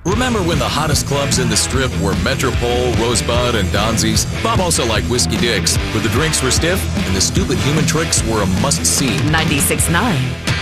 Remember when the hottest clubs in the Strip were Metropole, Rosebud, and Donzi's? Bob also liked Whiskey Dick's, where the drinks were stiff and the stupid human tricks were a must-see. 96.9